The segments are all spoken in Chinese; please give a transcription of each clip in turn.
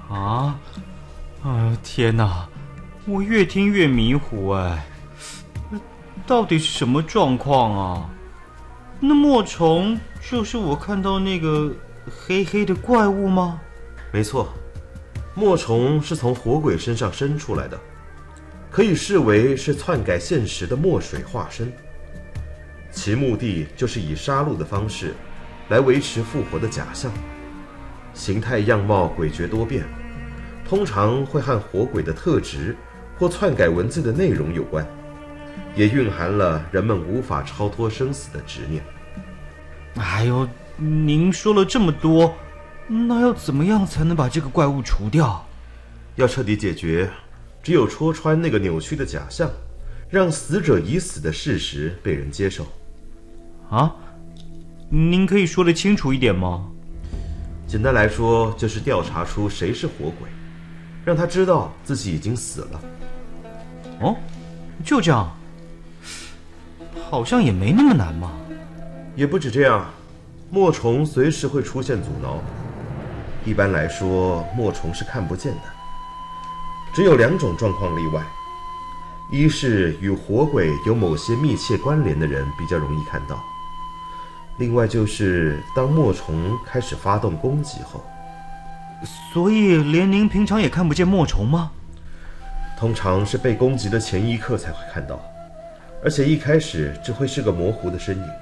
啊，天哪，我越听越迷糊哎，到底是什么状况啊？那墨虫就是我看到那个黑黑的怪物吗？ 没错，墨虫是从火鬼身上生出来的，可以视为是篡改现实的墨水化身。其目的就是以杀戮的方式来维持复活的假象，形态样貌诡谲多变，通常会和火鬼的特质或篡改文字的内容有关，也蕴含了人们无法超脱生死的执念。 哎呦，您说了这么多，那要怎么样才能把这个怪物除掉？ 要彻底解决，只有戳穿那个扭曲的假象，让死者已死的事实被人接受。 啊，您可以说得清楚一点吗？ 简单来说，就是调查出谁是火鬼，让他知道自己已经死了。 哦，就这样？好像也没那么难嘛。 也不止这样，墨虫随时会出现阻挠。一般来说，墨虫是看不见的，只有2种状况例外：一是与火鬼有某些密切关联的人比较容易看到，另外就是当墨虫开始发动攻击后。 所以连您平常也看不见墨虫吗？ 通常是被攻击的前一刻才会看到，而且一开始只会是个模糊的身影。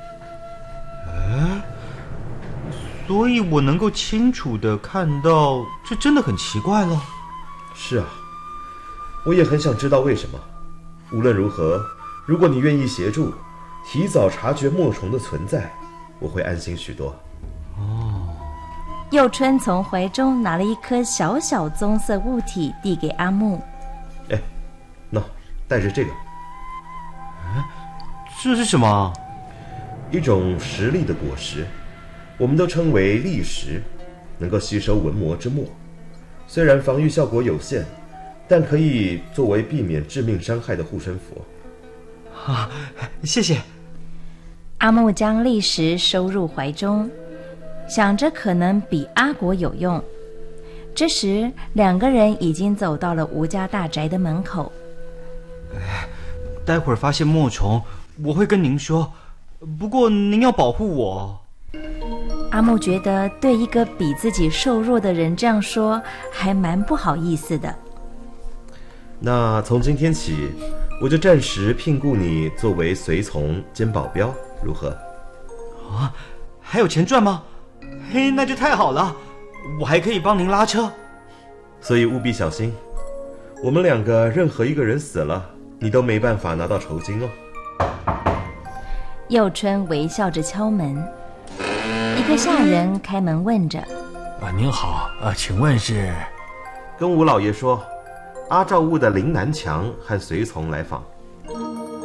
所以我能够清楚地看到，这真的很奇怪了。 是啊，我也很想知道为什么。无论如何，如果你愿意协助，提早察觉墨虫的存在，我会安心许多。 佑春从怀中拿了一颗小小棕色物体递给阿木。 带着这个。 这是什么？ 一种实力的果实，我们都称为砾石，能够吸收文魔之墨。虽然防御效果有限，但可以作为避免致命伤害的护身符。 谢谢。 阿木将砾石收入怀中，想着可能比阿果有用。这时2个人已经走到了吴家大宅的门口。 待会儿发现墨虫，我会跟您说，不过您要保护我。 阿木觉得对一个比自己瘦弱的人这样说，还蛮不好意思的。 那从今天起，我就暂时聘雇你作为随从兼保镖，如何？ 还有钱赚吗？嘿，那就太好了，我还可以帮您拉车。 所以务必小心，我们2个任何一个人死了，你都没办法拿到酬金哦。 佑春微笑着敲门，一个下人开门问着： 您好，请问是？ 跟吴老爷说，阿赵务的林南强和随从来访。